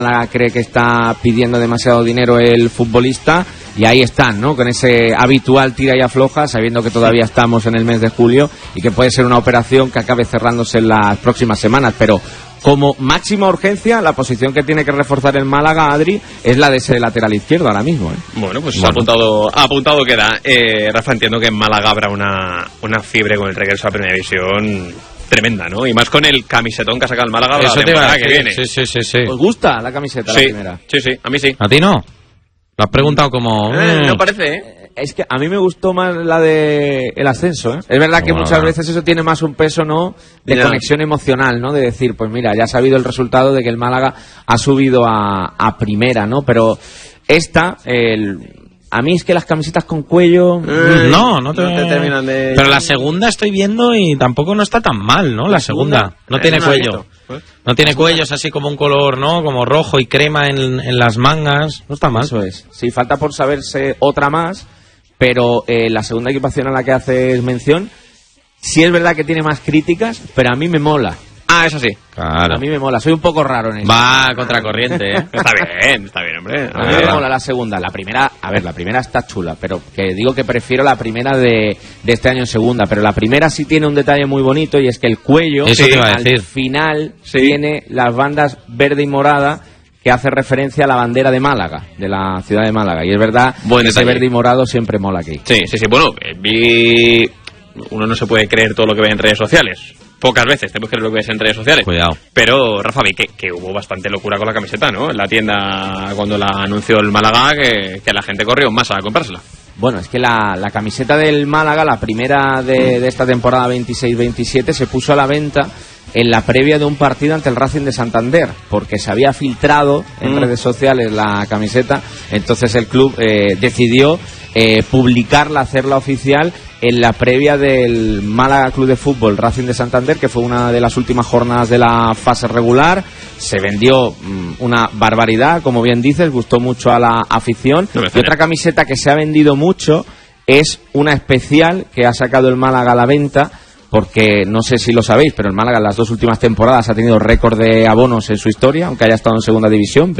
cree que está pidiendo demasiado dinero el futbolista y ahí están, ¿no? Con ese habitual tira y afloja, sabiendo que todavía estamos en el mes de julio y que puede ser una operación que acabe cerrándose en las próximas semanas, pero como máxima urgencia, la posición que tiene que reforzar el Málaga, Adri, es la de ese lateral izquierdo ahora mismo, ¿eh? Bueno, pues apuntado queda. Rafa, entiendo que en Málaga habrá una fiebre con el regreso a Primera División tremenda, ¿no? Y más con el camisetón que ha sacado el Málaga la temporada que viene. Sí. ¿Os gusta la camiseta, la primera? Sí, a mí sí. ¿A ti no? Lo has preguntado como... No parece, ¿eh? Es que a mí me gustó más la de el ascenso, ¿eh? Es verdad que muchas veces eso tiene más un peso, ¿no? De conexión emocional, ¿no? De decir, pues mira, ya ha sabido el resultado de que el Málaga ha subido a primera, ¿no? Pero esta, a mí es que las camisetas con cuello... No te terminan de... Pero la segunda estoy viendo y tampoco no está tan mal, ¿no? La segunda. No tiene cuello. No tiene cuello, es así como un color, ¿no? Como rojo y crema en las mangas. No está mal. Eso es. Sí, falta por saberse otra más, pero la segunda equipación a la que haces mención, sí es verdad que tiene más críticas, pero a mí me mola. Ah, eso sí. Claro. A mí me mola, soy un poco raro en eso. Va contracorriente, ¿eh? Está bien, hombre. A mí me mola la segunda. La primera, la primera está chula, pero que digo que prefiero la primera de este año en segunda. Pero la primera sí tiene un detalle muy bonito y es que el cuello, al final, tiene las bandas verde y morada que hace referencia a la bandera de Málaga, de la ciudad de Málaga. Y es verdad que ese verde y morado siempre mola aquí. Sí. Bueno, uno no se puede creer todo lo que ve en redes sociales. Pocas veces te puedes creer lo que ves en redes sociales. Cuidado. Pero, Rafa, vi que hubo bastante locura con la camiseta, ¿no? En la tienda, cuando la anunció el Málaga, que la gente corrió en masa a comprársela. Bueno, es que la camiseta del Málaga, la primera de esta temporada 26-27, se puso a la venta en la previa de un partido ante el Racing de Santander, porque se había filtrado en redes sociales la camiseta. Entonces el club decidió publicarla, hacerla oficial en la previa del Málaga Club de Fútbol Racing de Santander, que fue una de las últimas jornadas de la fase regular. Se vendió una barbaridad, como bien dices, gustó mucho a la afición. Y otra camiseta que se ha vendido mucho es una especial que ha sacado el Málaga a la venta, porque no sé si lo sabéis, pero el Málaga en las dos últimas temporadas ha tenido récord de abonos en su historia, aunque haya estado en segunda división,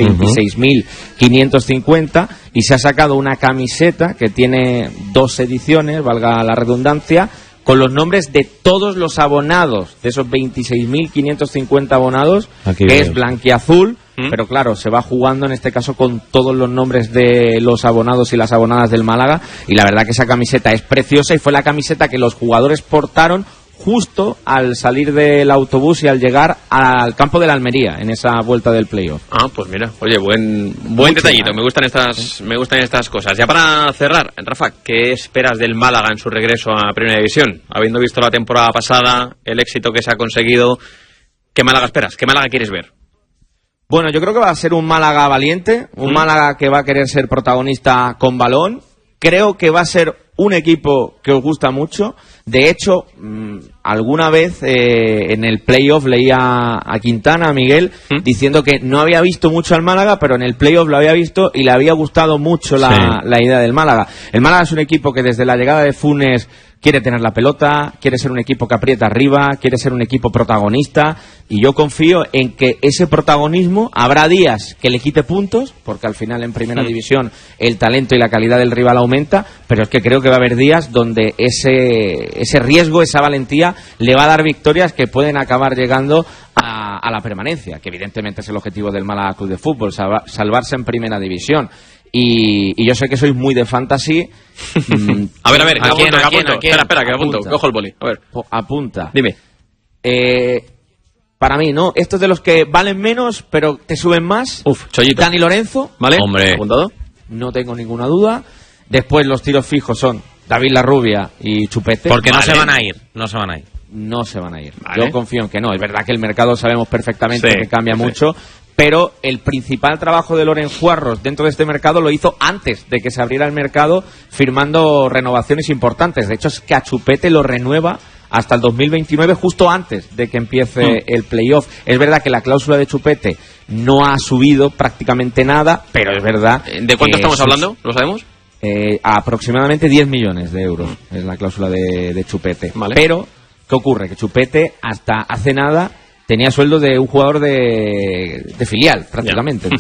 26.550, y se ha sacado una camiseta que tiene 2 ediciones, valga la redundancia, con los nombres de todos los abonados, de esos 26.550 abonados, que es blanquiazul, pero claro, se va jugando en este caso con todos los nombres de los abonados y las abonadas del Málaga, y la verdad que esa camiseta es preciosa y fue la camiseta que los jugadores portaron justo al salir del autobús y al llegar al campo de la Almería en esa vuelta del playoff. Ah, pues mira, oye, buen detallito, me gustan estas cosas. Ya para cerrar, Rafa, ¿qué esperas del Málaga en su regreso a Primera División? Habiendo visto la temporada pasada, el éxito que se ha conseguido, ¿qué Málaga esperas? ¿Qué Málaga quieres ver? Bueno, yo creo que va a ser un Málaga valiente, un Málaga que va a querer ser protagonista con balón. Creo que va a ser un equipo que os gusta mucho. De hecho, alguna vez en el playoff leía a Quintana, a Miguel, diciendo que no había visto mucho al Málaga, pero en el playoff lo había visto y le había gustado mucho la idea del Málaga. El Málaga es un equipo que desde la llegada de Funes quiere tener la pelota, quiere ser un equipo que aprieta arriba, quiere ser un equipo protagonista, y yo confío en que ese protagonismo habrá días que le quite puntos, porque al final en Primera División el talento y la calidad del rival aumenta, pero es que creo que va a haber días donde ese riesgo, esa valentía le va a dar victorias que pueden acabar llegando a la permanencia, que evidentemente es el objetivo del Málaga Club de Fútbol, salvarse en Primera División. Y yo sé que sois muy de fantasy. A ver, ¿A quién? Espera, que apunto. Cojo el boli. A ver. Apunta. Dime. Para mí, ¿no? Estos de los que valen menos, pero te suben más. Chollito. Dani Lorenzo. ¿Vale? Hombre. ¿Apuntado? No tengo ninguna duda. Después los tiros fijos son David Larrubia y Chupete. Porque ¿vale? no se van a ir. No se van a ir. ¿Vale? Yo confío en que no. Es verdad que el mercado sabemos perfectamente que cambia mucho. Pero el principal trabajo de Loren Juarros dentro de este mercado lo hizo antes de que se abriera el mercado, firmando renovaciones importantes. De hecho, es que a Chupete lo renueva hasta el 2029, justo antes de que empiece el playoff. Es verdad que la cláusula de Chupete no ha subido prácticamente nada, pero es verdad... ¿De cuánto estamos hablando? ¿Lo sabemos? Aproximadamente 10 millones de euros es la cláusula de Chupete. Vale. Pero, ¿qué ocurre? Que Chupete hasta hace nada tenía sueldo de un jugador de filial, prácticamente.